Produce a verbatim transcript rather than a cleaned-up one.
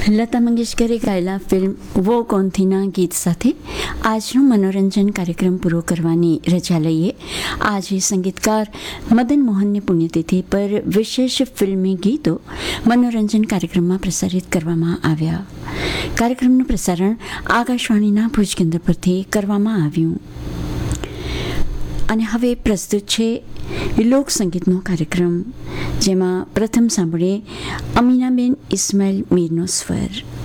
Lata મંગેશકરે ગાયેલા film વો કૌન થીના ગીત સાથે આજનો મનોરંજન કાર્યક્રમ પૂરો કરવાની રજા લઈએ. આજે સંગીતકાર મદન મોહનની પુણ્યતિથિ પર વિશેષ ફિલ્મી ગીતો મનોરંજન કાર્યક્રમમાં પ્રસારિત કરવામાં આવ્યા. કાર્યક્રમનું પ્રસારણ આકાશવાણીના ભુજ કેન્દ્ર પરથી કરવામાં આવ્યું. અને હવે પ્રસ્તુત છે લોક સંગીતનો કાર્યક્રમ, જેમાં પ્રથમ સાંભળીએ અમીનાબેન ઇસ્માઇલ મીરનો સ્વર.